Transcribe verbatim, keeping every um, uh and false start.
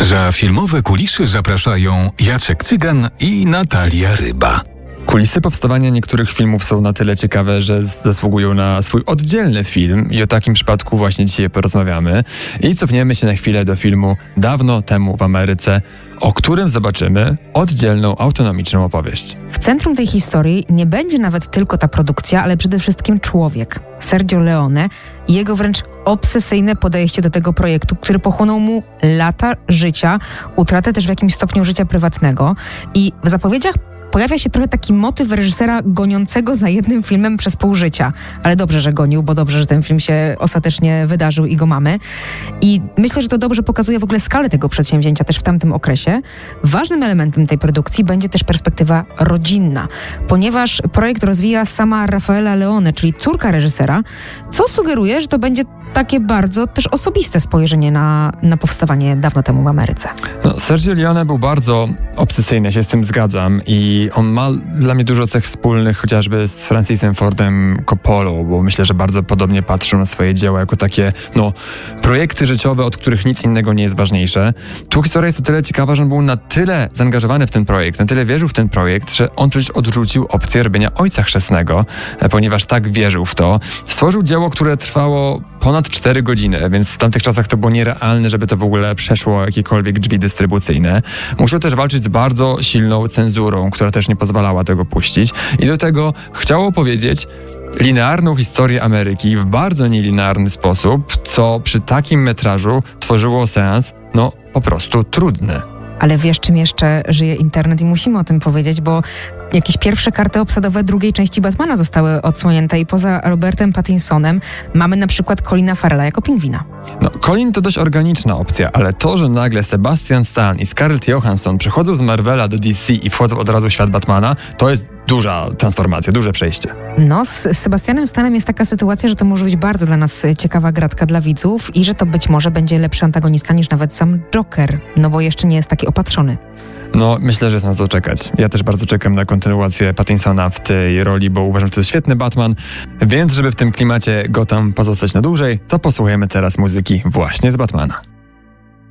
Za filmowe kulisy zapraszają Jacek Cygan i Natalia Ryba. Kulisy powstawania niektórych filmów są na tyle ciekawe, że zasługują na swój oddzielny film i o takim przypadku właśnie dzisiaj porozmawiamy. I cofniemy się na chwilę do filmu Dawno temu w Ameryce, o którym zobaczymy oddzielną, autonomiczną opowieść. W centrum tej historii nie będzie nawet tylko ta produkcja, ale przede wszystkim człowiek, Sergio Leone i jego wręcz obsesyjne podejście do tego projektu, który pochłonął mu lata życia, utratę też w jakimś stopniu życia prywatnego. I w zapowiedziach pojawia się trochę taki motyw reżysera goniącego za jednym filmem przez pół życia. Ale dobrze, że gonił, bo dobrze, że ten film się ostatecznie wydarzył i go mamy. I myślę, że to dobrze pokazuje w ogóle skalę tego przedsięwzięcia też w tamtym okresie. Ważnym elementem tej produkcji będzie też perspektywa rodzinna, ponieważ projekt rozwija sama Rafaela Leone, czyli córka reżysera, co sugeruje, że to będzie takie bardzo też osobiste spojrzenie na, na powstawanie Dawno temu w Ameryce. No, Sergio Leone był bardzo obsesyjny, się z tym zgadzam i on ma dla mnie dużo cech wspólnych chociażby z Francisem Fordem Coppolą, bo myślę, że bardzo podobnie patrzą na swoje dzieła jako takie no, projekty życiowe, od których nic innego nie jest ważniejsze. Tu historia jest o tyle ciekawa, że on był na tyle zaangażowany w ten projekt, na tyle wierzył w ten projekt, że on przecież odrzucił opcję robienia Ojca Chrzestnego, ponieważ tak wierzył w to. Stworzył dzieło, które trwało ponad cztery godziny, więc w tamtych czasach to było nierealne, żeby to w ogóle przeszło jakiekolwiek drzwi dystrybucyjne. Musiał też walczyć z bardzo silną cenzurą, która też nie pozwalała tego puścić. I do tego chciał opowiedzieć linearną historię Ameryki w bardzo nielinearny sposób, co przy takim metrażu tworzyło seans, no po prostu trudny. Ale wiesz, czym jeszcze żyje internet i musimy o tym powiedzieć, bo jakieś pierwsze karty obsadowe drugiej części Batmana zostały odsłonięte i poza Robertem Pattinsonem mamy na przykład Colina Farrella jako Pingwina. No, Colin to dość organiczna opcja, ale to, że nagle Sebastian Stan i Scarlett Johansson przychodzą z Marvela do D C i wchodzą od razu w świat Batmana, to jest duża transformacja, duże przejście. No, z Sebastianem Stanem jest taka sytuacja, że to może być bardzo dla nas ciekawa gratka dla widzów i że to być może będzie lepszy antagonista niż nawet sam Joker, no bo jeszcze nie jest taki opatrzony. No, myślę, że jest na co czekać. Ja też bardzo czekam na kontynuację Pattinsona w tej roli, bo uważam, że to jest świetny Batman. Więc, żeby w tym klimacie Gotham pozostać na dłużej, to posłuchajmy teraz muzyki właśnie z Batmana.